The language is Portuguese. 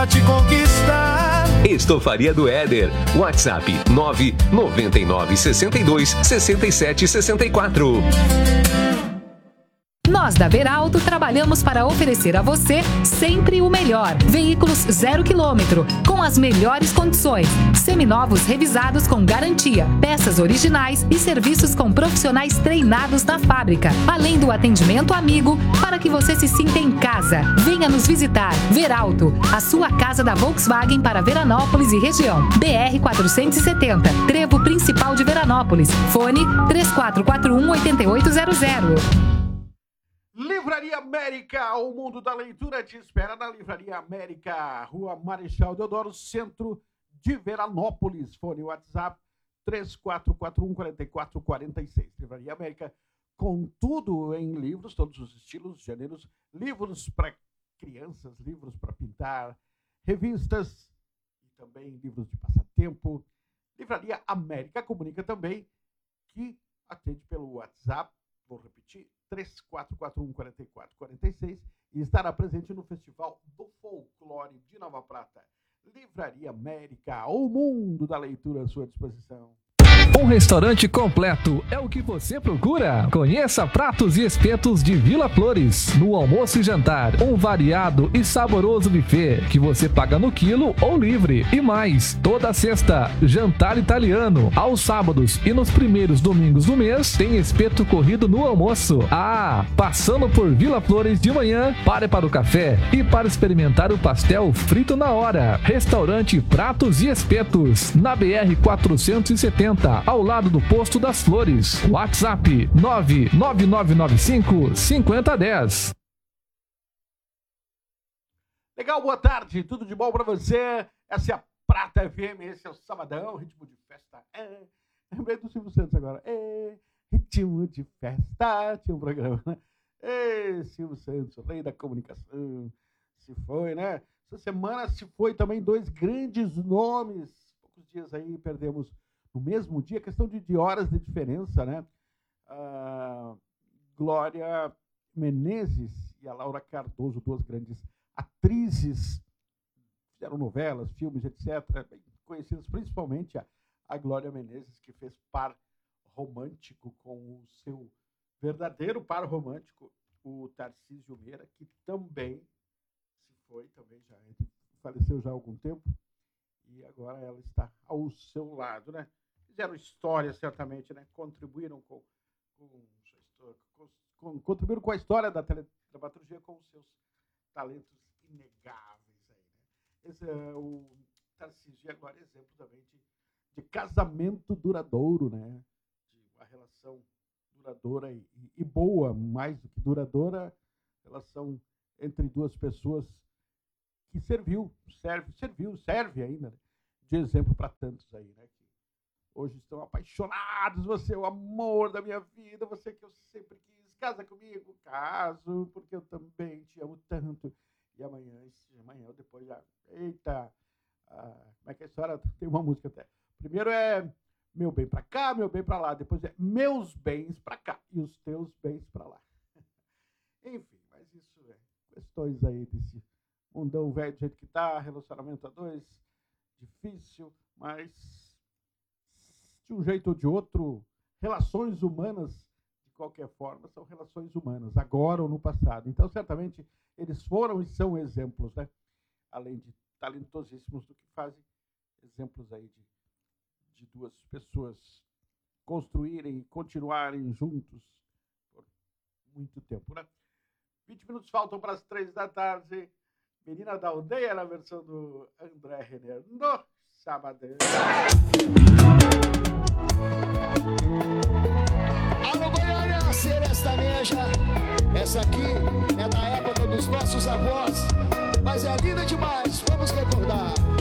te conquistar. Estofaria do Éder. WhatsApp 999626764. Nós da Veralto trabalhamos para oferecer a você sempre o melhor. Veículos 0 km, com as melhores condições. Seminovos revisados com garantia. Peças originais e serviços com profissionais treinados na fábrica. Além do atendimento amigo, para que você se sinta em casa. Venha nos visitar. Veralto, a sua casa da Volkswagen para Veranópolis e região. BR-470, Trevo Principal de Veranópolis. Fone 3441-8800. Livraria América, o mundo da leitura te espera na Livraria América, Rua Marechal Deodoro, centro de Veranópolis. Fone WhatsApp 3441-4446. Livraria América, com tudo em livros, todos os estilos, gêneros, livros para crianças, livros para pintar, revistas e também livros de passatempo. Livraria América comunica também que atende pelo WhatsApp, vou repetir, 3441-4446 e estará presente no Festival do Folclore de Nova Prata. Livraria América, o mundo da leitura à sua disposição. Um restaurante completo é o que você procura? Conheça Pratos e Espetos de Vila Flores. No almoço e jantar, um variado e saboroso buffet que você paga no quilo ou livre. E mais, toda sexta, jantar italiano. Aos sábados e nos primeiros domingos do mês, tem espeto corrido no almoço. Ah, passando por Vila Flores de manhã, pare para o café e para experimentar o pastel frito na hora. Restaurante Pratos e Espetos, na BR-470. Ao lado do Posto das Flores. WhatsApp 99995-5010. Legal, boa tarde, tudo de bom pra você? Essa é a Prata FM, esse é o Sabadão, ritmo de festa. Lembrei do Silvio Santos agora. Ritmo de festa, tinha um programa, né? Silvio Santos, rei da comunicação. Se foi, né? Essa semana se foi também dois grandes nomes. Poucos dias aí perdemos no mesmo dia, questão de horas de diferença, né? Glória Menezes e a Laura Cardoso, duas grandes atrizes, fizeram novelas, filmes, etc., bem conhecidas, principalmente a Glória Menezes, que fez par romântico com o seu verdadeiro par romântico, o Tarcísio Meira, que também se foi, também já faleceu já há algum tempo, e agora ela está ao seu lado, né? Fizeram história, certamente, né? Contribuíram contribuíram com a história da teledramaturgia com os seus talentos inegáveis aí, né? Esse é o Tarcísio, agora exemplo também de casamento duradouro, né? De uma relação duradoura e boa, mais do que duradoura, relação entre duas pessoas que serve ainda, né? De exemplo para tantos aí, né? Hoje estão apaixonados, você é o amor da minha vida, você que eu sempre quis, casa comigo, caso, porque eu também te amo tanto. E amanhã ou depois já, eita, como é que é a história? Tem uma música até. Primeiro é meu bem pra cá, meu bem pra lá, depois é meus bens pra cá e os teus bens pra lá. Enfim, mas isso é questões aí desse mundão velho do jeito que tá, relacionamento a dois, difícil, mas de um jeito ou de outro, relações humanas, de qualquer forma, são relações humanas, agora ou no passado. Então, certamente, eles foram e são exemplos, né? Além de talentosíssimos do que fazem, exemplos aí de duas pessoas construírem e continuarem juntos por muito tempo, né? 20 minutos faltam para as 3 da tarde. Menina da Aldeia, na versão do André Renner, no Sabadão. Alô, Goiânia, serestaneja. Essa aqui é da época dos nossos avós, mas é linda demais, vamos recordar.